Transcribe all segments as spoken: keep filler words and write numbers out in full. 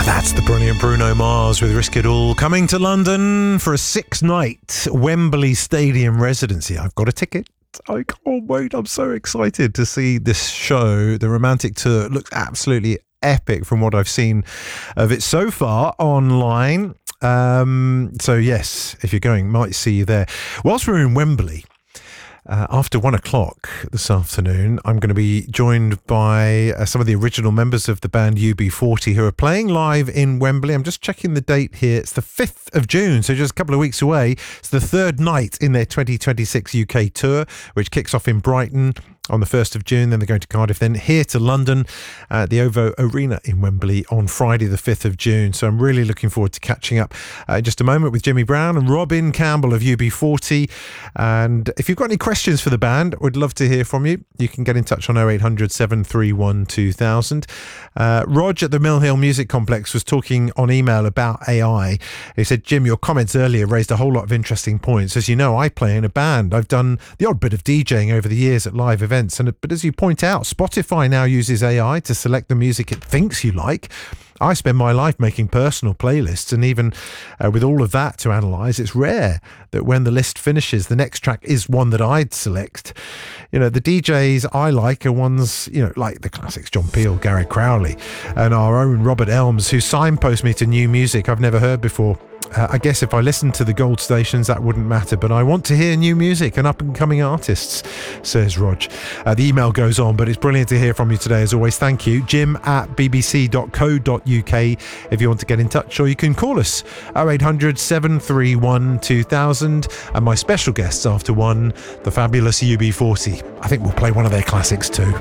That's the brilliant Bruno Mars with Risk It All, coming to London for a six-night Wembley Stadium residency. I've got a ticket. I can't wait. I'm so excited to see this show. The Romantic Tour looks absolutely epic from what I've seen of it so far online. Um, so yes, if you're going, might see you there. Whilst we're in Wembley, Uh, after one o'clock this afternoon, I'm going to be joined by uh, some of the original members of the band U B forty who are playing live in Wembley. I'm just checking the date here. It's the fifth of June, so just a couple of weeks away. It's the third night in their twenty twenty-six U K tour, which kicks off in Brighton on the first of June. Then they're going to Cardiff, then here to London at the OVO Arena in Wembley on Friday the fifth of June. So I'm really looking forward to catching up uh, in just a moment with Jimmy Brown and Robin Campbell of U B forty. And if you've got any questions for the band, we'd love to hear from you. You can get in touch on oh eight hundred, seven three one, two thousand. Uh, Rog at the Mill Hill Music Complex was talking on email about A I. He said, Jim, your comments earlier raised a whole lot of interesting points. As you know, I play in a band. I've done the odd bit of DJing over the years at live events. And but as you point out, Spotify now uses A I to select the music it thinks you like. I spend my life making personal playlists, and even uh, with all of that to analyse, it's rare that when the list finishes, the next track is one that I'd select. You know, the D Js I like are ones, you know, like the classics, John Peel, Gary Crowley, and our own Robert Elms, who signpost me to new music I've never heard before. Uh, I guess if I listened to the gold stations, that wouldn't matter, but I want to hear new music and up-and-coming artists, says Rog. Uh, the email goes on, but it's brilliant to hear from you today, as always. Thank you. Jim at b b c dot co dot u k if you want to get in touch, or you can call us oh eight hundred, seven three one, two thousand. And my special guests after one, the fabulous U B forty. I think we'll play one of their classics too.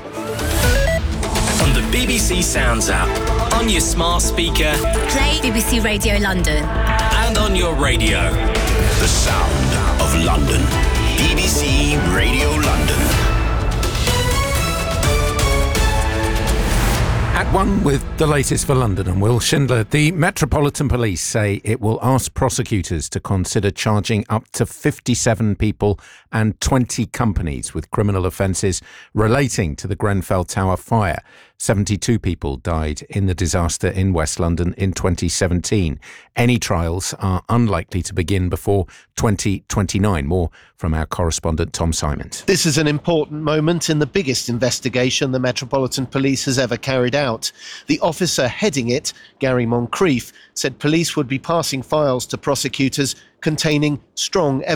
On the B B C Sounds app, on your smart speaker, play B B C Radio London, and on your radio. The sound of London. B B C Radio London. At one with the latest for London and Will Schindler, the Metropolitan Police say it will ask prosecutors to consider charging up to fifty-seven people and twenty companies with criminal offences relating to the Grenfell Tower fire. seventy-two people died in the disaster in West London in twenty seventeen. Any trials are unlikely to begin before twenty twenty-nine. More from our correspondent Tom Simons. This is an important moment in the biggest investigation the Metropolitan Police has ever carried out. The officer heading it, Gary Moncrief, said police would be passing files to prosecutors containing strong evidence